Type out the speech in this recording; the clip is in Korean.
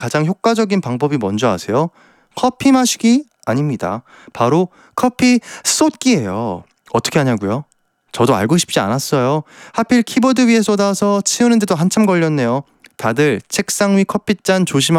가장 효과적인 방법이 뭔지 아세요? 커피 마시기 아닙니다. 바로 커피 쏟기예요. 어떻게 하냐고요? 저도 알고 싶지 않았어요. 하필 키보드 위에 쏟아서 치우는데도 한참 걸렸네요. 다들 책상 위 커피잔 조심하세요.